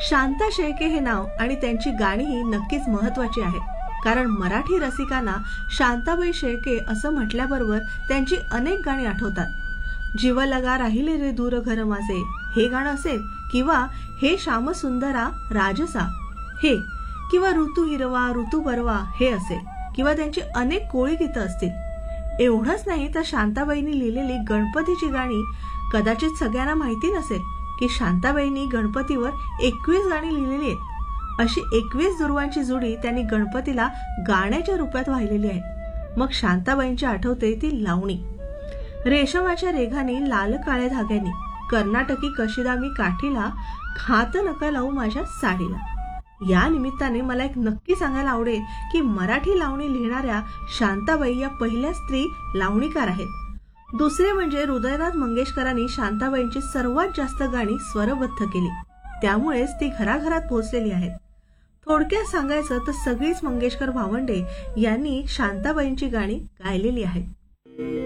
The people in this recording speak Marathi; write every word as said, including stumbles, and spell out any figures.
शांता शेळके हे नाव आणि त्यांची गाणीही नक्कीच महत्वाची आहेत, कारण मराठी रसिकांना शांताबाई शेळके असं म्हटल्याबरोबर त्यांची अनेक गाणी आठवतात। जीव लगा राहिले रे दूर घर माझे हे गाणं असेल, किंवा हे श्यामसुंदरा राजसा हे, किंवा ऋतू हिरवा ऋतू बरवा हे असेल, किंवा त्यांची अनेक कोळी गीतं असतील। एवढंच नाही तर शांताबाईंनी लिहिलेली गणपतीची गाणी कदाचित सगळ्यांना माहिती नसेल की शांताबाईंनी गणपतीवर एकवीस गाणी लिहिलेली आहेत। अशी एकवीस दुर्वांची जोडी त्यांनी गणपतीला गाण्याच्या रूपात वाहिलेली आहे। मग शांताबाईंची आठवते ती लावणी। रेशमाच्या रेघानी लाल काळ्या धाग्यानी कर्नाटकी कशिदा मी काठीला, खात नका लावू माझ्या साडीला। या निमित्ताने मला एक नक्की सांगायला आवडेल की मराठी लावणी लिहिणाऱ्या शांताबाई या पहिल्या स्त्री लावणीकार आहेत। दुसरे म्हणजे हृदयनाथ मंगेशकरांनी शांताबाईंची सर्वात जास्त गाणी स्वरबद्ध केली, त्यामुळेच ती घराघरात पोहोचलेली आहेत। थोडक्यात सांगायचं तर सगळीच मंगेशकर भावंडे यांनी शांताबाईंची गाणी गायलेली आहेत।